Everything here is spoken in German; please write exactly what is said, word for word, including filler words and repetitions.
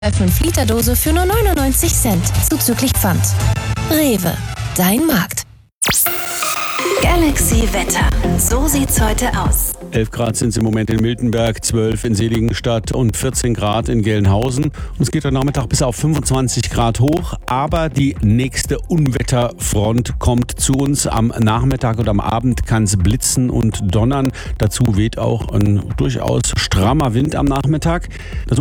fünf Liter Dose für nur neunundneunzig Cent, zuzüglich Pfand. Rewe, dein Markt. Galaxy Wetter. So sieht's heute aus. elf Grad sind es im Moment in Miltenberg, zwölf in Seligenstadt und vierzehn Grad in Gelnhausen. Und es geht heute Nachmittag bis auf fünfundzwanzig Grad hoch. Aber die nächste Unwetterfront kommt zu uns. Am Nachmittag und am Abend kann es blitzen und donnern. Dazu weht auch ein durchaus strammer Wind am Nachmittag. Das